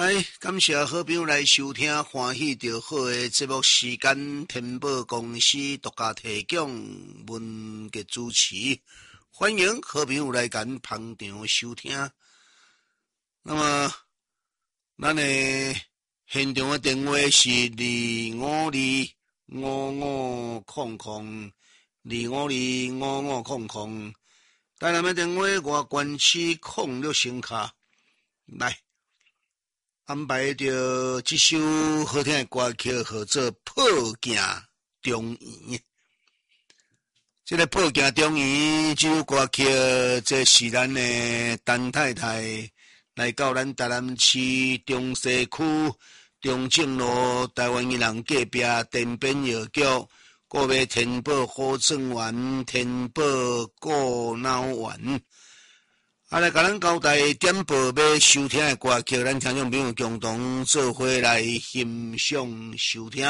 来，感谢好朋友来收听欢喜就好的节目时间，天宝公司独家提供，文杰主持，欢迎好朋友来跟捧场收听。那么，咱的现场的电话是2525500，2525500，台南的电话外关区06声卡，来。安排着这首好听的歌曲，叫做《破镜重圆》。这个《破镜重圆》这首歌曲，这是咱的陈太太来到咱台南市中西区中正路台湾银行隔壁田边药局，个别天宝好转丸、天宝过脑丸。来甲咱交代点播要收听的歌曲，咱听众朋友共同做伙来欣赏收听。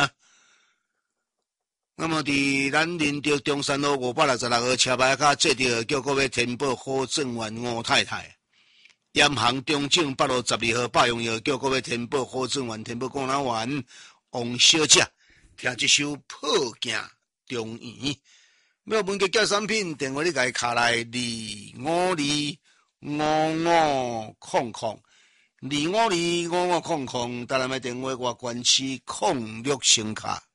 那么，伫咱林德中山路566号车牌卡坐着叫各位天宝好正丸吴太太，盐行中正8路12号百用药叫各位天宝好正丸、天宝过脑丸王小姐，听这首破镜重圆。要问个叫产品，电话你甲伊卡来2525500，2525500，台南的电话外关区06声卡。